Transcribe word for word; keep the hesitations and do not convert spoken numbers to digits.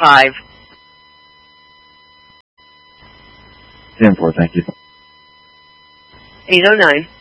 five. ten four, thank you. eight oh nine.